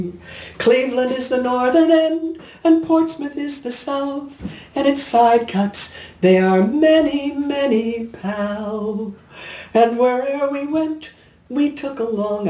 Cleveland is the northern end, and Portsmouth is the south, and its side cuts, they are many, many, pal. And where'er we went, we took along